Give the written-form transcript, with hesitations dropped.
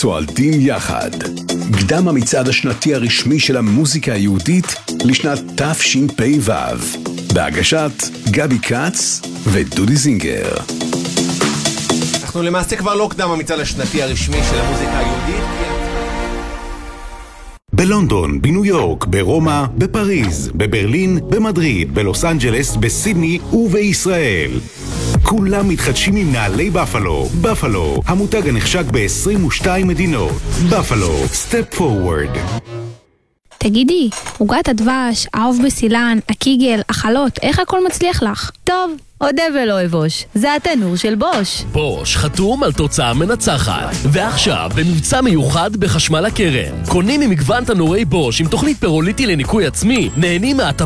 צועדים יחד. קדם המצעד השנתי הרשמי של המוזיקה היהודית לשנת תשפ"ו. בהגשת גבי קץ ודודי זינגר. אנחנו למעשה כבר לא קדם המצעד השנתי הרשמי של המוזיקה היהודית. בלונדון, בניו יורק, ברומא, בפריז, בברלין, במדריד, בלוס אנג'לס, בסידני ובישראל. כולם מתחדשים עם נעלי בפלו. בפלו, המותג הנחשק ב-22 מדינות. בפלו, סטפ פורוורד. תגידי, עוגת הדבש, האוב בסילן, הקיגל, החלות, איך הכל מצליח לך? טוב, עודה ולא אבוש. זה התנור של בוש. בוש חתום על תוצאה מנצחת. ועכשיו, במבצע מיוחד בחשמל הקרן. קונים ממגוון תנורי בוש עם תוכנית פירוליטי לניקוי עצמי, נהנים